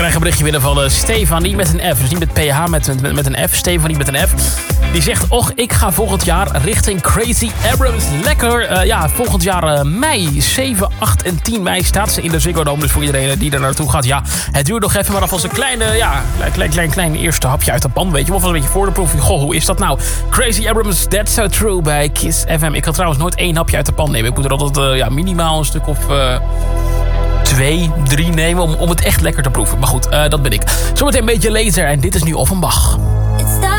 krijgen een berichtje binnen van Stefanie met een F. Dus niet met PH, met een F. Stefanie met een F. Die zegt, och, ik ga volgend jaar richting Crazy Abrams. Lekker. Volgend jaar mei. 7, 8 en 10 mei staat ze in de Ziggo Dome. Dus voor iedereen die er naartoe gaat. Ja, het duurt nog even, maar alvast een klein eerste hapje uit de pan. Weet je, of een beetje voor de proef. Goh, hoe is dat nou? Crazy Abrams, That's So True bij Kiss FM. Ik kan trouwens nooit 1 hapje uit de pan nemen. Ik moet er altijd minimaal een stuk of 2, 3 nemen om het echt lekker te proeven. Maar goed, dat ben ik. Zometeen een beetje later en dit is nu Offenbach.